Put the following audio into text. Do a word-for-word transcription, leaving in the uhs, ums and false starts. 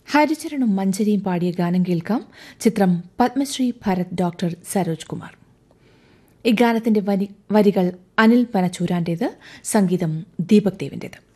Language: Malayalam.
ഹരിചരണും മഞ്ചരിയും പാടിയ ഗാനം കേൾക്കാം. ചിത്രം പത്മശ്രീ ഭരത് ഡോക്ടർ സരോജ് കുമാർ. ഈ ഗാനത്തിന്റെ വരികൾ അനിൽ പനച്ചൂരാന്റേത്, സംഗീതം ദീപക് ദേവിന്റേത്.